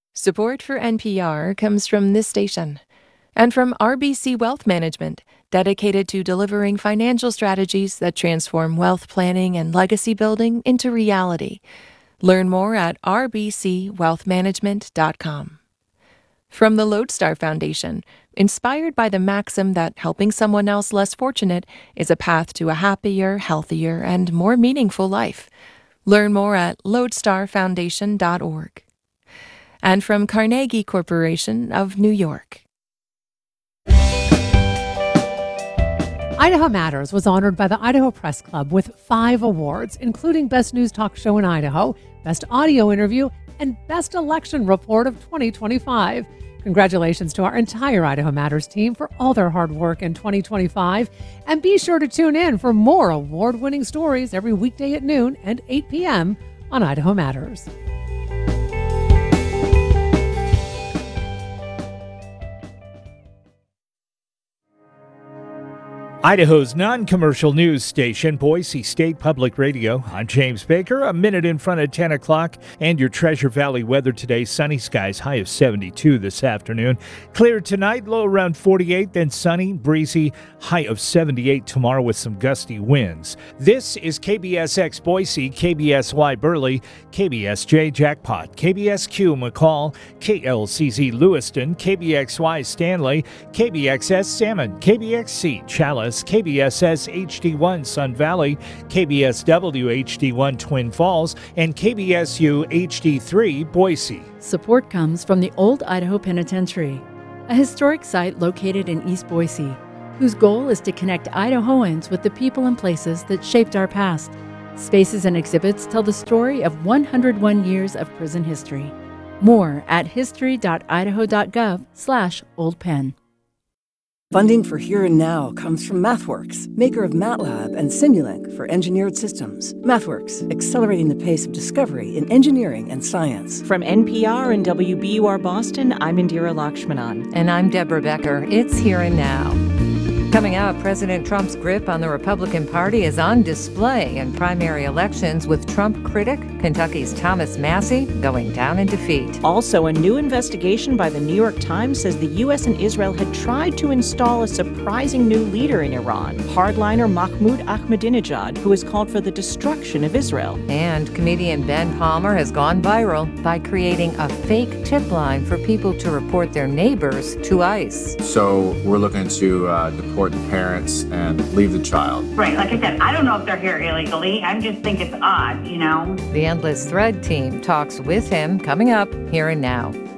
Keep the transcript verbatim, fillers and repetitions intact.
Support for N P R comes from this station and from R B C Wealth Management, dedicated to delivering financial strategies that transform wealth planning and legacy building into reality. Learn more at r b c wealth management dot com. From the Lodestar Foundation, inspired by the maxim that helping someone else less fortunate is a path to a happier, healthier, and more meaningful life. Learn more at lodestar foundation dot org. And from Carnegie Corporation of New York. Idaho Matters was honored by the Idaho Press Club with five awards, including Best News Talk Show in Idaho, Best Audio Interview, and Best Election Report of twenty twenty-five. Congratulations to our entire Idaho Matters team for all their hard work in twenty twenty-five. And be sure to tune in for more award-winning stories every weekday at noon and eight p.m. on Idaho Matters. Idaho's non-commercial news station, Boise State Public Radio. I'm James Baker, a minute in front of ten o'clock, and your Treasure Valley weather today. Sunny skies, high of seventy-two this afternoon. Clear tonight, low around forty-eight, then sunny, breezy, high of seventy-eight tomorrow with some gusty winds. This is K B S X Boise, K B S Y Burley, K B S J Jackpot, K B S Q McCall, K L C Z Lewiston, K B X Y Stanley, K B X S Salmon, K B X C Chalice, K B S S H D one Sun Valley, K B S W H D one Twin Falls, and K B S U H D three Boise. Support comes from the Old Idaho Penitentiary, a historic site located in East Boise, whose goal is to connect Idahoans with the people and places that shaped our past. Spaces and exhibits tell the story of one hundred one years of prison history. More at history dot idaho dot gov slash old pen. Funding for Here and Now comes from MathWorks, maker of MATLAB and Simulink for engineered systems. MathWorks, accelerating the pace of discovery in engineering and science. From N P R and W B U R Boston, I'm Indira Lakshmanan. And I'm Deborah Becker. It's Here and Now. Coming up, President Trump's grip on the Republican Party is on display in primary elections, with Trump critic Kentucky's Thomas Massie going down in defeat. Also, a new investigation by the New York Times says the U S and Israel had tried to install a surprising new leader in Iran, hardliner Mahmoud Ahmadinejad, who has called for the destruction of Israel. And comedian Ben Palmer has gone viral by creating a fake tip line for people to report their neighbors to ICE. So we're looking to uh, deport the parents and leave the child. Right, like I said, I don't know if they're here illegally. I just think it's odd, you know. The Endless Thread team talks with him, coming up Here and Now.